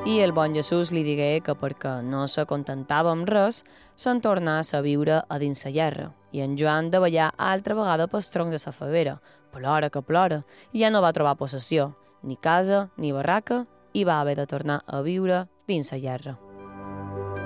I el bon Jesús li digué que perquè no se contentava amb res, se'n tornàs a viure a dins la llerra. I en Joan de ballar altra vegada pel tronc de la favera, plora que plora, i ja no va trobar possessió, ni casa ni barraca, i va haver de tornar a viure dins la llerra.